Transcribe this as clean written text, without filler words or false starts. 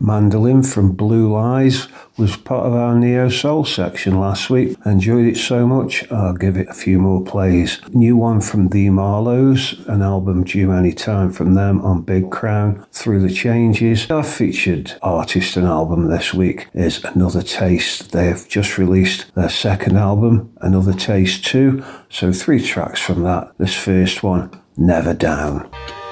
Mandolin from Blue Lies was part of our Neo Soul section last week. I enjoyed it so much, I'll give it a few more plays. New one from The Marlows, an album due any time from them on Big Crown, Through the Changes. Our featured artist and album this week is Another Taste. They have just released their second album, Another Taste 2, so 3 tracks from that. This first one, Never Down.